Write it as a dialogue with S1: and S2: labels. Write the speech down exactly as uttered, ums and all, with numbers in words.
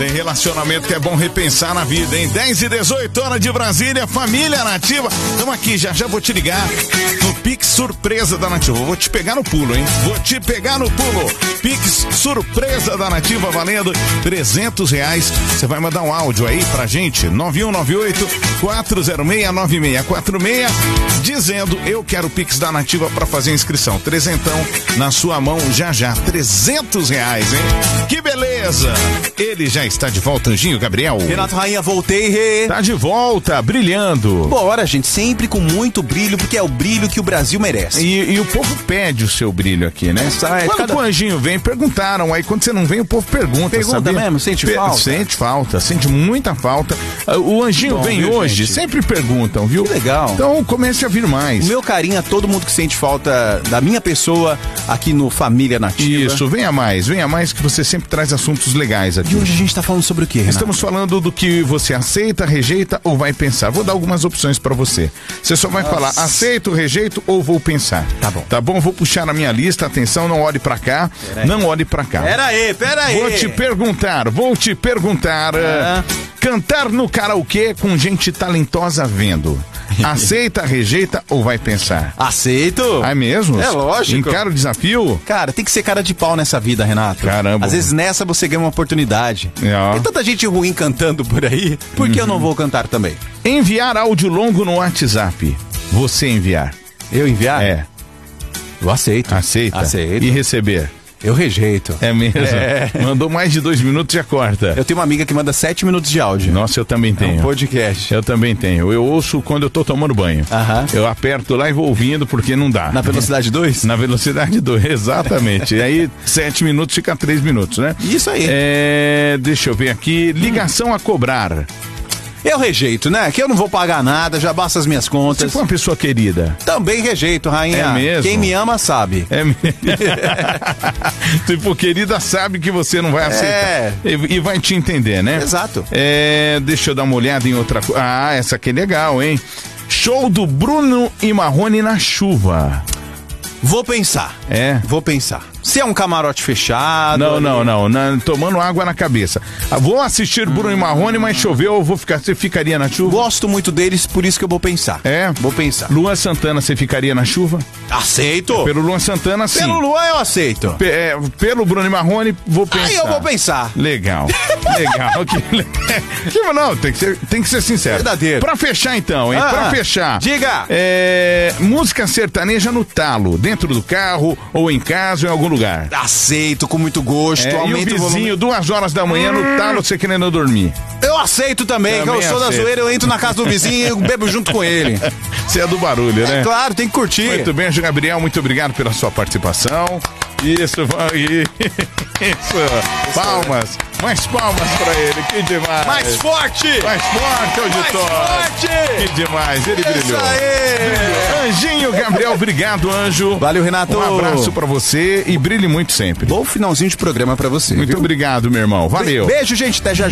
S1: Tem relacionamento que é bom repensar na vida, hein? dez e dezoito horas de Brasília, família Nativa. Estamos aqui, já já vou te ligar no Pix Surpresa da Nativa. Vou te pegar no pulo, hein? Vou te pegar no pulo. Pix Surpresa da Nativa valendo trezentos reais. Você vai mandar um áudio aí pra gente, nove um nove oito, quatro zero seis, nove seis quatro seis, dizendo eu quero o Pix da Nativa pra fazer a inscrição. Trezentão na sua mão já já. trezentos reais, hein? Que beleza! Ele já está de volta, Anjinho Gabriel.
S2: Renato Rainha, voltei, Rê.
S1: Tá de volta, brilhando.
S2: Bora, gente, sempre com muito brilho, porque é o brilho que o Brasil merece.
S1: E, e o povo pede o seu brilho aqui, né?
S2: É,
S1: quando
S2: cada...
S1: o Anjinho vem, perguntaram. Aí quando você não vem, o povo pergunta.
S2: Pergunta
S1: sabia?
S2: mesmo? Sente
S1: Pe-
S2: falta?
S1: Sente falta, sente muita falta. O Anjinho
S2: Bom,
S1: vem
S2: viu,
S1: hoje,
S2: gente?
S1: sempre perguntam, viu?
S2: Que legal.
S1: Então comece a vir mais.
S2: O meu carinho a todo mundo que sente falta da minha pessoa aqui no Família Nativa.
S1: Isso, venha mais, venha mais que você sempre traz assuntos legais aqui.
S2: E hoje a gente tá falando sobre o quê, Renato?
S1: Estamos falando do que você aceita, rejeita ou vai pensar. Vou dar algumas opções pra você. Você só vai
S2: Nossa.
S1: falar aceito, rejeito ou vou pensar.
S2: Tá bom.
S1: Tá bom? Vou puxar na minha lista. Atenção, não olhe pra cá. Não olhe pra cá.
S2: Pera aí, pera aí.
S1: Vou te perguntar, vou te perguntar.
S2: Ah.
S1: uh, Cantar no karaokê com gente talentosa vendo. Aceita, rejeita ou vai pensar?
S2: Aceito.
S1: É mesmo?
S2: É lógico.
S1: Encara o desafio?
S2: Cara, tem que ser cara de pau nessa vida, Renato.
S1: Caramba.
S2: Às vezes nessa você ganha uma oportunidade.
S1: É.
S2: Tem tanta gente ruim cantando por aí, por que
S1: Uhum.
S2: eu não vou cantar também?
S1: Enviar áudio longo no WhatsApp. Você enviar.
S2: Eu enviar?
S1: É.
S2: Eu aceito.
S1: Aceita?
S2: Aceito.
S1: E receber?
S2: Eu rejeito.
S1: É mesmo?
S2: É.
S1: Mandou mais de dois minutos e já corta.
S2: Eu tenho uma amiga que manda sete minutos de áudio.
S1: Nossa, eu também
S2: É
S1: tenho.
S2: um podcast.
S1: Eu também tenho. Eu ouço quando eu tô tomando banho.
S2: Aham.
S1: Eu aperto lá e vou ouvindo porque não dá.
S2: Na velocidade dois?
S1: Na velocidade dois, exatamente. E aí, sete minutos fica três minutos, né?
S2: Isso aí.
S1: É, deixa eu ver aqui. Ligação a cobrar.
S2: Eu rejeito, né? Que eu não vou pagar nada, já basta as minhas
S1: Você
S2: contas.
S1: foi uma pessoa querida.
S2: Também rejeito, rainha.
S1: É mesmo?
S2: Quem me ama sabe.
S1: É mesmo. Tipo, querida sabe que você não vai aceitar.
S2: É.
S1: E, e vai te entender, né?
S2: Exato.
S1: É, deixa eu dar uma olhada em outra coisa. Ah, essa aqui é legal, hein? Show do Bruno e Marrone na chuva.
S2: Vou pensar.
S1: É?
S2: Vou pensar. Se é um camarote fechado...
S1: Não,
S2: ali-
S1: não, não, não. Tomando água na cabeça. Ah, vou assistir Bruno e Marrone, mas choveu, eu vou ficar. Você ficaria na chuva?
S2: Gosto muito deles, por isso que eu vou pensar.
S1: É?
S2: Vou pensar.
S1: Luan Santana, você ficaria na chuva?
S2: Aceito.
S1: Pelo Luan Santana, sim.
S2: Pelo Luan eu aceito.
S1: Pe- é, pelo Bruno e Marrone, vou pensar.
S2: Aí eu vou pensar.
S1: Legal. Legal. Que, le- que- não, tem que, ser, tem que ser sincero.
S2: Verdadeiro.
S1: Pra fechar então, hein?
S2: Ah,
S1: pra
S2: ah.
S1: fechar.
S2: Diga.
S1: É, música sertaneja no talo, dentro do carro, ou em casa, ou em algum lugar.
S2: Aceito com muito gosto.
S1: É, e o
S2: aumenta o volume.
S1: vizinho, duas horas da manhã no talo, você querendo dormir.
S2: Eu aceito também,
S1: Também
S2: que eu sou da
S1: aceito.
S2: zoeira, eu entro na casa do vizinho e eu bebo junto com ele.
S1: Você é do barulho, né?
S2: É claro, tem que curtir.
S1: Muito bem, Anjo Gabriel, muito obrigado pela sua participação. Isso, vai- isso. Palmas, mais palmas pra ele, que demais.
S2: Mais forte!
S1: Mais forte, auditório.
S2: Mais forte!
S1: Que demais, ele
S2: Isso
S1: brilhou.
S2: aí!
S1: Anjinho Gabriel, obrigado, Anjo.
S2: Valeu, Renato.
S1: Um abraço pra você e brilhe muito sempre.
S2: Bom finalzinho de programa pra você.
S1: Muito
S2: viu?
S1: obrigado, meu irmão. Valeu.
S2: Beijo, gente. Até já já.